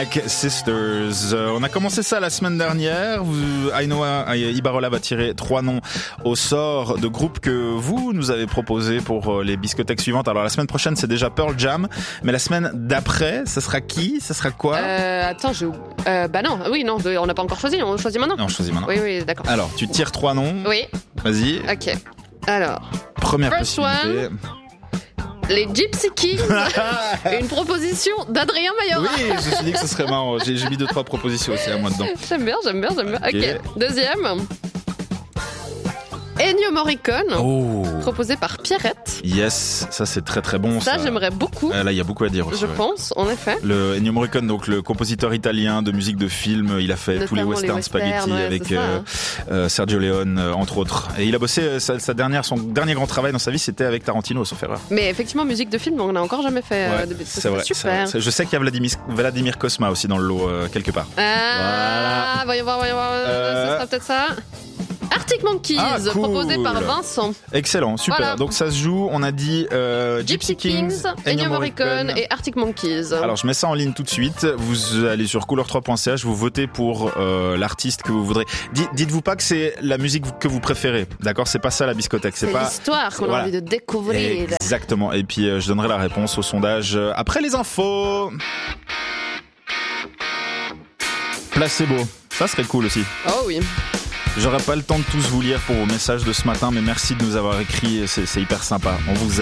Mac Sisters. On a commencé ça la semaine dernière. Ainoa Ibarola va tirer 3 noms au sort de groupes que vous nous avez proposés pour les biscothèques suivantes. Alors la semaine prochaine c'est déjà Pearl Jam, mais la semaine d'après, ça sera qui? Ça sera quoi? Attends, non, on n'a pas encore choisi, on choisit maintenant. Non, on choisit maintenant. Oui, d'accord. Alors, tu tires 3 noms. Oui. Vas-y. Ok. Alors. Première First possibilité. Les Gypsy Kings. Une proposition d'Adrien Mayora. Oui, je me suis dit que ce serait marrant. J'ai mis 2-3 propositions aussi à moi dedans. J'aime bien. Okay. Ok. Deuxième. Ennio Morricone, proposé par Pierrette. Yes, ça c'est très très bon. Ça j'aimerais beaucoup. Là il y a beaucoup à dire aussi. Je pense, en effet. Le Ennio Morricone, donc le compositeur italien de musique de film, il a fait notamment tous les westerns spaghetti avec Sergio Leone entre autres. Et il a bossé son dernier grand travail dans sa vie, c'était avec Tarantino, sauf erreur. Mais effectivement, musique de film, on n'a encore jamais fait. C'est vrai. Super. Je sais qu'il y a Vladimir Cosma aussi dans le lot quelque part. Voilà. Voyons voir. Ça sera peut-être ça. Arctic Monkeys, proposé par Vincent. Excellent, super. Voilà. Donc ça se joue, on a dit Gypsy Kings, Ennio Morricone et Arctic Monkeys. Alors je mets ça en ligne tout de suite. Vous allez sur couleur3.ch, vous votez pour l'artiste que vous voudrez. Dites-vous pas que c'est la musique que vous préférez, d'accord? C'est pas ça la biscothèque. C'est pas l'histoire qu'on a envie de découvrir. Exactement. Et puis je donnerai la réponse au sondage après les infos. Placebo, ça serait cool aussi. Oh oui. J'aurai pas le temps de tous vous lire pour vos messages de ce matin, mais merci de nous avoir écrit, c'est hyper sympa. On vous aime.